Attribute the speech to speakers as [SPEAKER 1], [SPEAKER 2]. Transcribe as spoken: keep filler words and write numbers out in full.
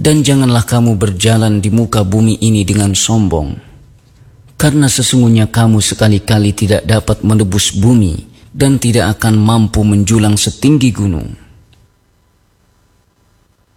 [SPEAKER 1] Dan janganlah kamu berjalan di muka bumi ini dengan sombong, karena sesungguhnya kamu sekali-kali tidak dapat menebus bumi dan tidak akan mampu menjulang setinggi gunung.